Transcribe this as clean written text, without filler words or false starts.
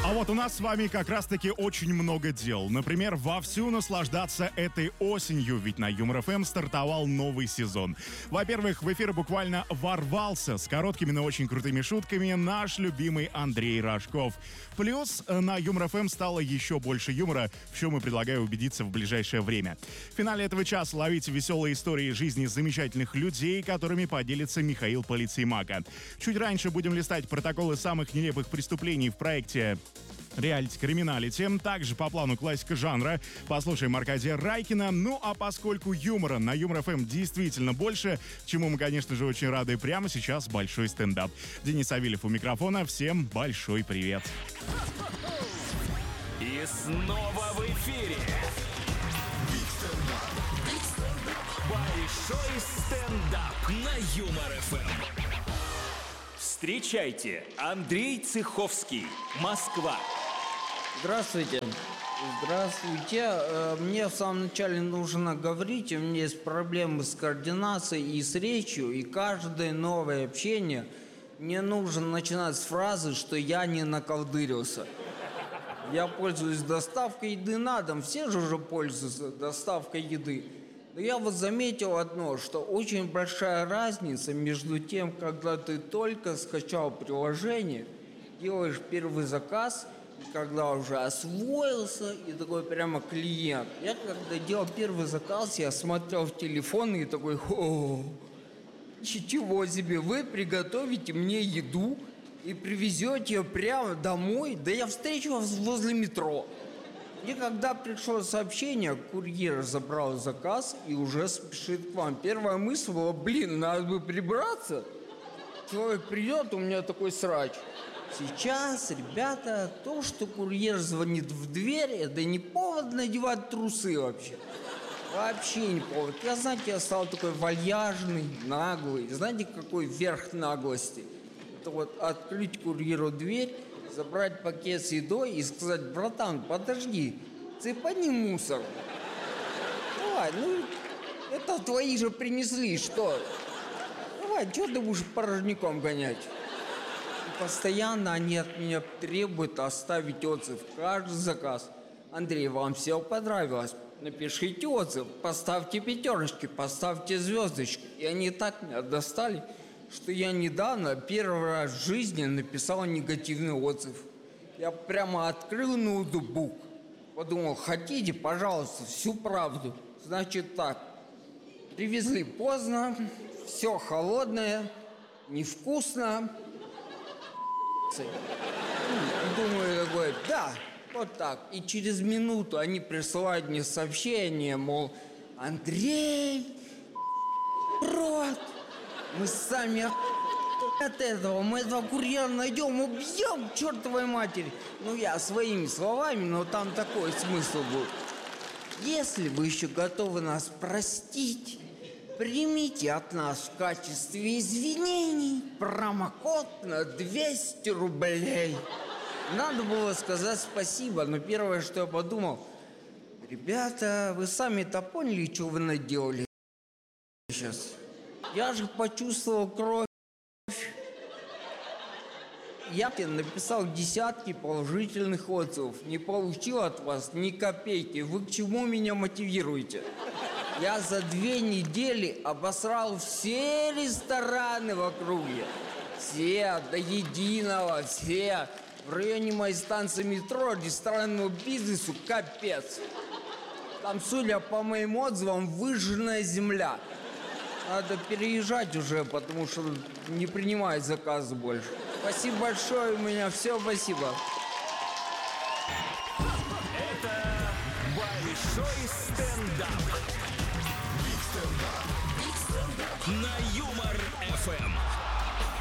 А вот у нас с вами как раз-таки очень много дел. Например, вовсю наслаждаться этой осенью, ведь на Юмор ФМ стартовал новый сезон. Во-первых, в эфир буквально ворвался с короткими, но очень крутыми шутками наш любимый Андрей Рожков. Плюс на Юмор ФМ стало еще больше юмора, в чем и предлагаю убедиться в ближайшее время. В финале этого часа ловите веселые истории жизни замечательных людей, которыми поделится Михаил Полицеймака. Чуть раньше будем листать протоколы самых нелепых преступлений в проекте «Реалити-криминалити». Также по плану классика жанра послушаем Аркадия Райкина. Ну а поскольку юмора на Юмор ФМ действительно больше, чему мы, конечно же, очень рады, прямо сейчас большой стендап. Денис Савельев у микрофона. Всем большой привет. И снова в эфире большой стендап на Юмор ФМ. Встречайте, Андрей Цеховский, Москва. Здравствуйте. Мне в самом начале нужно говорить, у меня есть проблемы с координацией и с речью, и каждое новое общение мне нужно начинать с фразы, что я не наколдырился. Я пользуюсь доставкой еды на дом, все же уже пользуются доставкой еды. Но я вот заметил одно, что очень большая разница между тем, когда ты только скачал приложение, делаешь первый заказ, и когда уже освоился, и такой прямо клиент. Я когда делал первый заказ, я смотрел в телефон и такой: о, ничего себе, вы приготовите мне еду и привезете ее прямо домой, да я встречу вас возле метро. И когда пришло сообщение, курьер забрал заказ и уже спешит к вам. Первая мысль была: блин, надо бы прибраться. Человек придет, у меня такой срач. Сейчас, ребята, то, что курьер звонит в дверь, это не повод надевать трусы вообще. Вообще не повод. Я стал такой вальяжный, наглый. Знаете, какой верх наглости? Это вот открыть курьеру дверь, забрать пакет с едой и сказать: братан, подожди, цепани мусор. Давай, это твои же принесли, что? Давай, что ты будешь порожняком гонять? И постоянно они от меня требуют оставить отзыв. Каждый заказ: Андрей, вам все понравилось? Напишите отзыв, поставьте пятерочки, поставьте звездочки. И они так меня достали, что я недавно первый раз в жизни написал негативный отзыв. Я прямо открыл ноутбук, подумал: хотите, пожалуйста, всю правду. Значит так, привезли поздно, все холодное, невкусно. И думаю такой: да, вот так. И через минуту они присылают мне сообщение, мол: Андрей, рот, мы сами от этого, мы этого курьера найдем, убьем к чертовой матери. Я своими словами, но там такой смысл был. Если вы еще готовы нас простить, примите от нас в качестве извинений промокод на 200 рублей. Надо было сказать спасибо, но первое, что я подумал: ребята, вы сами-то поняли, что вы наделали сейчас? Я же почувствовал кровь. Я написал десятки положительных отзывов, не получил от вас ни копейки. Вы к чему меня мотивируете? Я за 2 недели обосрал все рестораны в округе. Все, до единого, все. В районе моей станции метро ресторанному бизнесу капец. Там, судя по моим отзывам, выжженная земля. Надо переезжать уже, потому что не принимают заказы больше. Спасибо большое, у меня все, спасибо. Это большой стендап. На Юмор